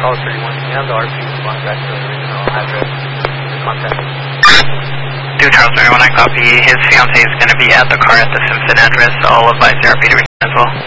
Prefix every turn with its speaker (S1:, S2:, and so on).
S1: Call 31. Can you have the RP respond back to the original address? Contact.
S2: Do Charles 31, I copy. His fiancée is going to be at the car at the Simpson address. I'll advise the RP to return as well.